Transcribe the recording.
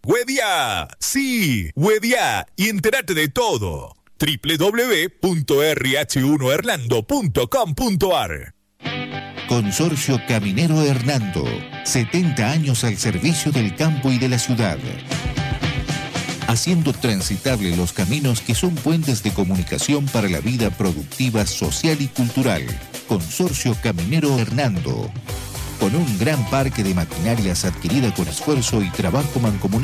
¡Hueviá! Sí, Hueviá, y entérate de todo. www.rh1hernando.com.ar. Consorcio Caminero Hernando, 70 años al servicio del campo y de la ciudad, haciendo transitable los caminos que son puentes de comunicación para la vida productiva, social y cultural. Consorcio Caminero Hernando, con un gran parque de maquinarias adquirida con esfuerzo y trabajo mancomunado.